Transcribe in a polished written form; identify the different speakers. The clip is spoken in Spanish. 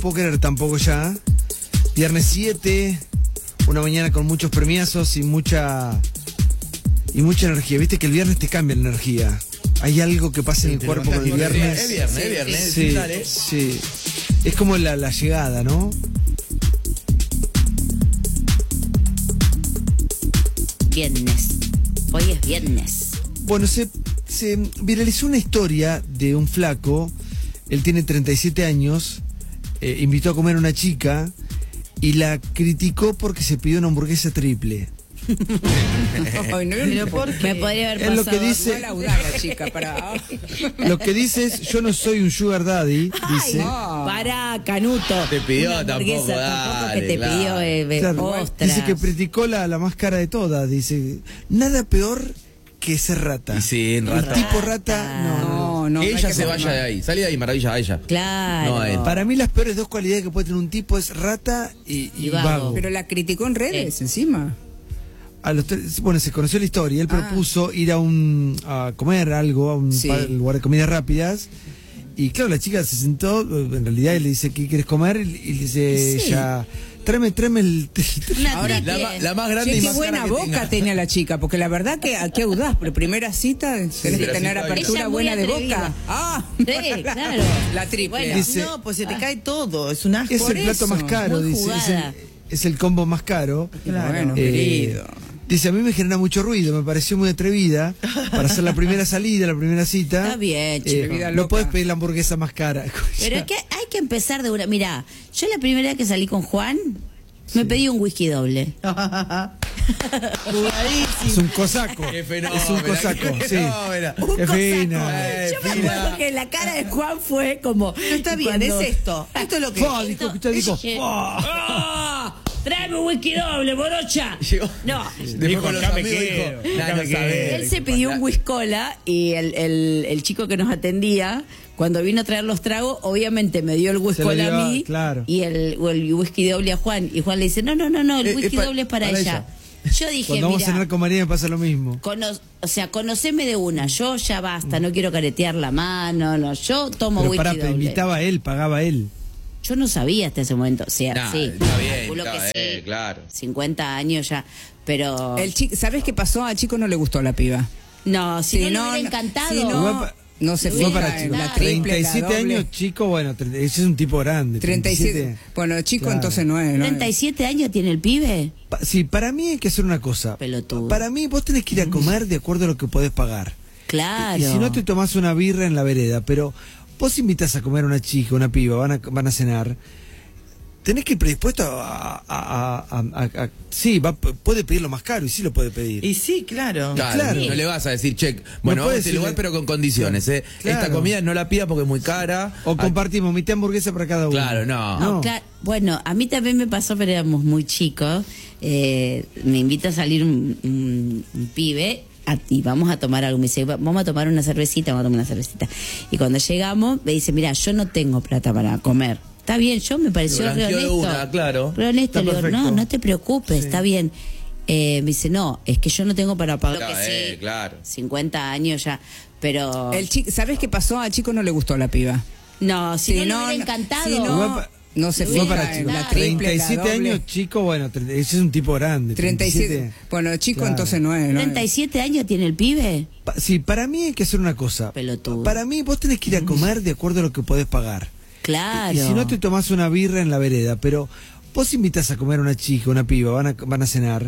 Speaker 1: puedo creer tampoco ya. Viernes 7, una mañana con muchos premiazos y mucha energía. Viste que el viernes te cambia la energía. Hay algo que pasa en el cuerpo con el viernes.
Speaker 2: Es viernes.
Speaker 1: Sí, sí. Es como la llegada, ¿no?
Speaker 3: Viernes. Hoy es viernes.
Speaker 1: Bueno, se viralizó una historia de un flaco. Él tiene 37 años. Invitó a comer a una chica y la criticó porque se pidió una hamburguesa triple.
Speaker 3: Ay, no, me podría haber pasado.
Speaker 1: Es lo que dice.
Speaker 4: La chica para...
Speaker 1: Lo que dice es: yo no soy un sugar daddy. Dice.
Speaker 3: Para, Canuto.
Speaker 2: Te pidió
Speaker 3: Una
Speaker 2: tampoco,
Speaker 3: hamburguesa, tampoco
Speaker 2: dale,
Speaker 3: que te
Speaker 2: claro.
Speaker 3: pidió
Speaker 1: Claro,
Speaker 3: ostras.
Speaker 1: dice que criticó la más cara de todas. Dice: nada peor que ser rata.
Speaker 2: Y sí,
Speaker 1: El
Speaker 2: rata.
Speaker 1: tipo rata, no.
Speaker 2: Que ella se vaya de ahí. Salí de ahí, maravilla, a ella.
Speaker 3: Claro.
Speaker 2: No a él.
Speaker 1: Para mí las peores dos cualidades que puede tener un tipo es rata y vago.
Speaker 4: Pero la criticó en redes encima.
Speaker 1: Bueno, se conoció la historia. Él propuso ir a comer algo a un lugar de comidas rápidas. Y claro, la chica se sentó. En realidad él le dice: ¿qué quieres comer? Y le dice ella: tráeme el...
Speaker 3: Ahora,
Speaker 2: La más grande y
Speaker 4: Qué
Speaker 2: más
Speaker 4: buena
Speaker 2: cara que
Speaker 4: boca
Speaker 2: tenga.
Speaker 4: tenía la chica, porque la verdad que qué audaz, pero primera cita tenés que tener
Speaker 2: cita,
Speaker 4: apertura
Speaker 3: ella muy
Speaker 4: buena de
Speaker 3: atrevida.
Speaker 4: boca. Ah,
Speaker 3: Sí, claro.
Speaker 4: la triple.
Speaker 3: Bueno,
Speaker 1: Dice-
Speaker 5: No, pues se te cae todo, es un asco.
Speaker 1: Es el plato
Speaker 4: eso,
Speaker 1: más caro,
Speaker 3: muy
Speaker 1: dice.
Speaker 3: jugada.
Speaker 1: Es el combo más caro.
Speaker 4: Bueno,
Speaker 1: Eh,
Speaker 4: querido.
Speaker 1: Dice: a mí me genera mucho ruido, me pareció muy atrevida para hacer la primera salida, la primera cita.
Speaker 3: Está bien, chico.
Speaker 4: Vida
Speaker 1: No
Speaker 4: loca.
Speaker 1: podés pedir la hamburguesa más cara.
Speaker 3: Pero es que hay que empezar de una. Mirá, yo la primera vez que salí con Juan, me pedí un whisky doble.
Speaker 1: Es un cosaco.
Speaker 2: Qué fenómeno.
Speaker 1: Es un cosaco,
Speaker 2: Qué
Speaker 1: sí.
Speaker 2: fenómeno.
Speaker 1: Qué fina.
Speaker 3: Yo me acuerdo que la cara de Juan fue como.
Speaker 5: No está bien,
Speaker 3: cuando-
Speaker 5: es esto. Esto es lo que...
Speaker 1: Fua, dijo, ¿qué dijo?
Speaker 3: Dije,
Speaker 1: Fua.
Speaker 3: ¡Ah! ¡Tráeme un whisky doble, morocha!
Speaker 2: Llegó.
Speaker 3: No.
Speaker 2: Después con los
Speaker 6: acá me
Speaker 2: amigos
Speaker 6: quedo,
Speaker 2: dijo:
Speaker 6: acá
Speaker 2: "Nah,
Speaker 6: me
Speaker 2: no
Speaker 6: quedo".
Speaker 2: sabés.
Speaker 3: Él se pidió un whiskola y el chico que nos atendía, cuando vino a traer los tragos, obviamente me dio el whiskola
Speaker 1: dio,
Speaker 3: a mí
Speaker 1: claro.
Speaker 3: y el whisky doble a Juan. Y Juan le dice: no, el whisky doble es para ella. Yo dije:
Speaker 1: Cuando vamos a
Speaker 3: mira,
Speaker 1: cenar con María me pasa lo mismo.
Speaker 3: conoceme de una, yo ya basta, no quiero caretear la mano, no, yo tomo
Speaker 1: Pero
Speaker 3: whisky
Speaker 1: pará,
Speaker 3: doble.
Speaker 1: invitaba a él, pagaba él.
Speaker 3: Yo no sabía hasta ese momento, o sea,
Speaker 2: Nah,
Speaker 3: sí,
Speaker 2: está bien,
Speaker 3: calculo
Speaker 2: está,
Speaker 3: que sí,
Speaker 2: claro.
Speaker 3: 50 años ya, pero
Speaker 4: ¿Sabés qué pasó? Al chico no le gustó la piba.
Speaker 3: no, si
Speaker 4: Sí,
Speaker 3: no, le
Speaker 4: no,
Speaker 3: hubiera
Speaker 4: no,
Speaker 3: encantado.
Speaker 4: sí,
Speaker 1: Igual pa-
Speaker 4: No se
Speaker 1: Igual
Speaker 4: fija
Speaker 1: para
Speaker 4: en
Speaker 1: chico.
Speaker 4: la triple,
Speaker 1: 37
Speaker 4: la doble.
Speaker 1: años, chico, bueno, ese es un tipo grande.
Speaker 4: 37. Bueno, chico,
Speaker 1: Claro.
Speaker 4: entonces no es.
Speaker 3: 37 años tiene el pibe.
Speaker 1: Sí, para mí hay que hacer una cosa.
Speaker 3: Pelotudo.
Speaker 1: Para mí vos tenés que ir a comer de acuerdo a lo que podés pagar.
Speaker 3: Claro.
Speaker 1: Y si no te tomás una birra en la vereda, pero vos invitas a comer a una chica, una piba, van a cenar, tenés que ir predispuesto sí, puede pedir lo más caro y sí lo puede pedir.
Speaker 5: Y sí, claro.
Speaker 2: Claro, no le vas a decir: che, bueno, vamos a este lugar pero con condiciones, ¿eh?
Speaker 1: Claro.
Speaker 2: Esta comida no la pidas porque es muy cara.
Speaker 1: O compartimos mitad hamburguesa para cada uno.
Speaker 2: Claro, no.
Speaker 3: No, bueno, a mí también me pasó, pero éramos muy chicos. Me invita a salir un pibe y vamos a tomar algo. Me dice: vamos a tomar una cervecita, Y cuando llegamos, me dice: mira, yo no tengo plata para comer. Está bien, yo me pareció
Speaker 2: Lo
Speaker 3: re
Speaker 2: blanqueó de
Speaker 3: honesto.
Speaker 2: una, claro.
Speaker 3: Re honesto,
Speaker 1: Está
Speaker 3: le digo:
Speaker 1: perfecto.
Speaker 3: no te preocupes, está bien. Me dice: no, es que yo no tengo para pagar.
Speaker 2: Claro,
Speaker 3: Que sí,
Speaker 2: claro.
Speaker 3: 50 años ya, pero...
Speaker 4: ¿Sabés qué pasó? Al chico no le gustó la piba.
Speaker 3: No, si
Speaker 4: Sí,
Speaker 3: no, le
Speaker 4: no,
Speaker 3: hubiera encantado.
Speaker 4: sí, no se
Speaker 1: Igual
Speaker 4: fija
Speaker 1: para
Speaker 4: en
Speaker 1: chicos.
Speaker 4: la triple,
Speaker 1: 37
Speaker 4: la doble.
Speaker 1: años, chico, bueno, ese es un tipo grande.
Speaker 4: 37. Bueno, chico,
Speaker 1: Claro.
Speaker 4: entonces no es.
Speaker 3: 37 años tiene el pibe.
Speaker 1: Sí, para mí hay que hacer una cosa.
Speaker 3: Pelotudo.
Speaker 1: Para mí vos tenés que ir a comer de acuerdo a lo que podés pagar.
Speaker 3: Claro.
Speaker 1: Y si no te tomás una birra en la vereda, pero vos invitas a comer a una chica, una piba, van a cenar,